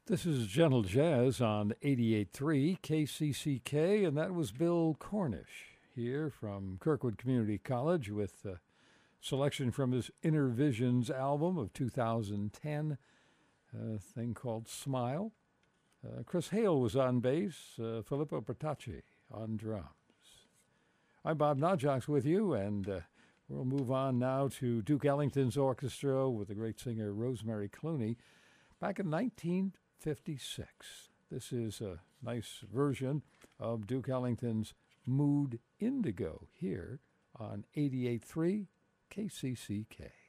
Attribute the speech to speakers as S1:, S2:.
S1: This is Gentle Jazz on 88.3 KCCK, and that was Bill Cornish here from Kirkwood Community College with a selection from his Inner Visions album of 2010, a thing called Smile. Chris Hale was on bass, Filippo Bertacci on drums. I'm Bob Nadjaks with you, and we'll move on now to Duke Ellington's orchestra with the great singer Rosemary Clooney back in 1956. This is a nice version of Duke Ellington's Mood Indigo here on 88.3 KCCK.